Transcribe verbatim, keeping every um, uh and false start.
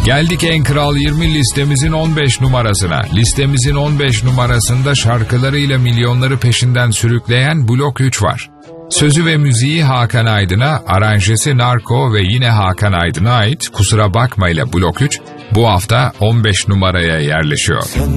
Geldik en kral yirmi listemizin on beş numarasına. Listemizin on beş numarasında şarkılarıyla milyonları peşinden sürükleyen Blok üç var. Sözü ve müziği Hakan Aydın'a, aranjesi Narko ve yine Hakan Aydın'a ait Kusura Bakma ile Blok üç bu hafta on beş numaraya yerleşiyor.